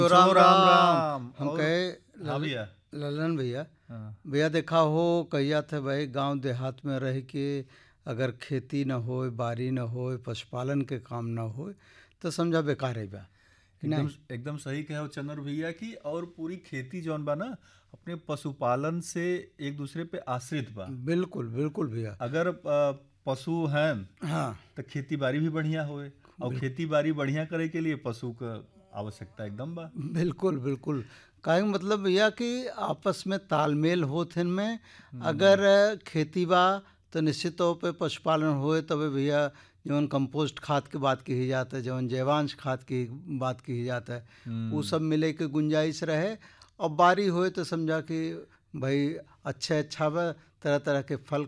तो राम राम राम हम और कहे हाँ भैया। ललन भैया। हाँ भैया देखा हो कहिया थे भाई गांव देहात में रह के अगर खेती न होए बारी न होए पशुपालन के काम न होए तो समझा बेकार है बा कि एकदम नहीं। एकदम सही कहे हो चंद्र भैया की। और पूरी खेती जौन बा ना अपने पशुपालन से एक दूसरे पे आश्रित बा। बिल्कुल बिल्कुल भैया। अगर पशु हैं हाँ तो खेती बाड़ी भी बढ़िया होए और बिल्कुल खेती बाड़ी बढ़िया करे के लिए पशु का आवश्यकता एकदम बा। बिल्कुल बिल्कुल। काहे मतलब भैया कि आपस में तालमेल होत हन में हम्म। अगर खेती बा तो निश्चित तौर पे पशुपालन होए तबे भैया जवन कंपोस्ट खाद की बात की जाता है जवन जैवांश खाद की बात की जाता है वो हम्म। सब मिले के गुंजाइश रहे और बारी होए तो समझा कि भाई अच्छा अच्छा बा तरह तरह के फल